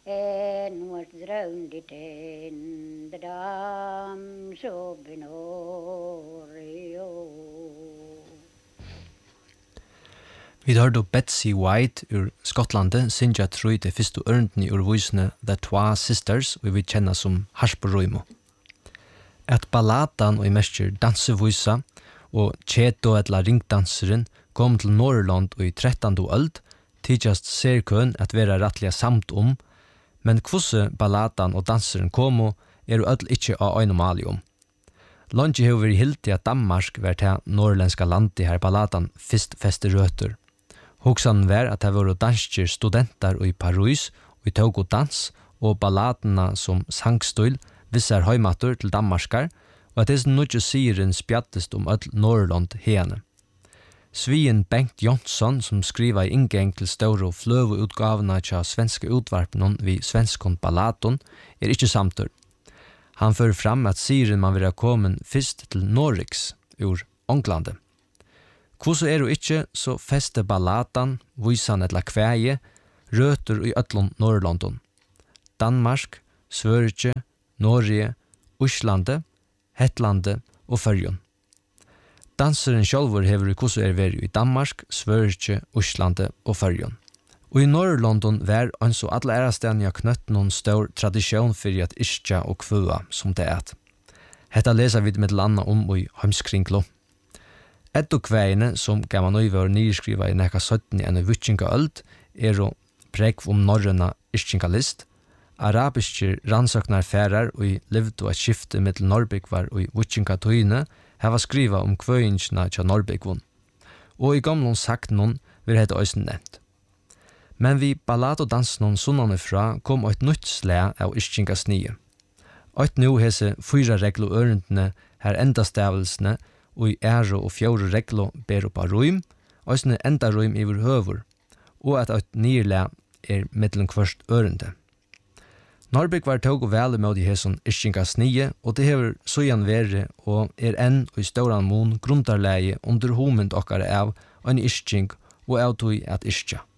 En was drömde in de dam så benorio. Vi hørte Betsy White ur Skotlande synja troi til fyrstu ørndni ur voisene The Twa Sisters, og vi kjenner som Harperoimo. At balladan og i mestjer dansevoisa og Cheto etla ringdanseren kom til Norrland og i 13. øld, tidjast serkøen at vera rattliga samt men kvosse balladan og danseren komo jo ødel ikkje av einomalium. Longe hever i hilti at Danmark vært her norrländska landi her balladan fyrst feste røter. Hoksan var at det var dansker studenter i Paris og i tog og dans og balladena som sangstøyl vissar heimatur til Danmarskar og at disse nødje siren spjattest ødel Norrland hene. Svien Bengt Jonsson, som skriva i inngang til større og fløve utgavene til svenske utvarpene ved svenskon balladon, ikkje samtur. Han fører fram at siren man vil ha kommet først til Norriks ur Ånglande. Hvorfor jo ikkje så feste balladan, visan etla kvæje, røter i ötlund Norrlandon. Danmark, Sverige, Norge, Islande, Hettlande og Førjun. Danseren sjálfur hefur i kursu veri i Danmark, Sverige, Islande og Førjun. Og i Norrlandon var anså alle ærastenia knøtt noen stor tradisjon fyrir at iskja og kvua som det et. Hetta lesa vi med landa i heimskringlo. Eddo kveine som gav man over nyskriva i nekka 17 enn vutsinga øld og prekv norrøna iskjengalist, arabiske rannsøknar færar og i livdu et skifte mittel Norrbygvar og i vutsinga tøyne hava skriva kvøyingina til Norrbygvun. Og i gamlun saknon vil hette òsne nevnt. Men vi ballad og dansnon sunnane fra kom eit nytt slæ av iskjengas nye. Eit nu hese 4 reglo ørendene her endastavelsene og i og 4 reglo ber oppa røym, òsne enda røym iver høver, og at eit nye læ mittelen kvørst ørende. Norrbygg var tog og vel med i heson iskjengas nye, og det hever søyan vere og enn og i stauran mon grundarleie under homend okkar av en iskjeng og av tog at iskja.